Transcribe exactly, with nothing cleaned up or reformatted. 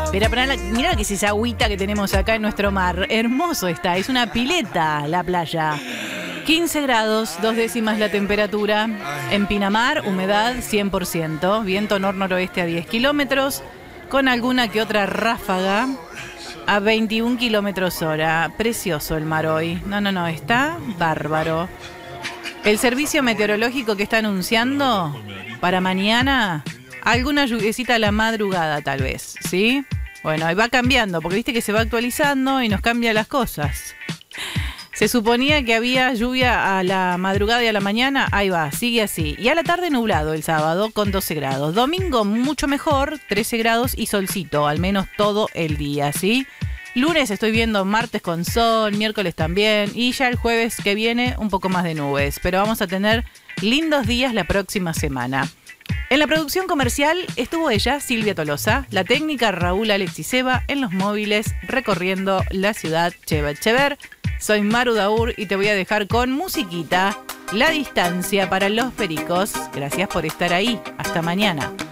Mira, mira que es esa agüita que tenemos acá en nuestro mar. Hermoso está, es una pileta la playa. quince grados, dos décimas la temperatura. En Pinamar, humedad cien por ciento. Viento nor-noroeste a diez kilómetros. Con alguna que otra ráfaga a veintiún kilómetros hora. Precioso el mar hoy. No, no, no, está bárbaro. El servicio meteorológico que está anunciando para mañana, alguna lluviecita a la madrugada tal vez, ¿sí? Bueno, ahí va cambiando, porque viste que se va actualizando y nos cambia las cosas. Se suponía que había lluvia a la madrugada y a la mañana, ahí va, sigue así. Y a la tarde nublado el sábado con doce grados. Domingo mucho mejor, trece grados y solcito, al menos todo el día, ¿sí? Lunes estoy viendo martes con sol, miércoles también, y ya el jueves que viene un poco más de nubes. Pero vamos a tener lindos días la próxima semana. En la producción comercial estuvo ella, Silvia Tolosa, la técnica Raúl Alexiseva, en los móviles recorriendo la ciudad Cheva Chever. Soy Maru Daur y te voy a dejar con musiquita La Distancia para los Pericos. Gracias por estar ahí. Hasta mañana.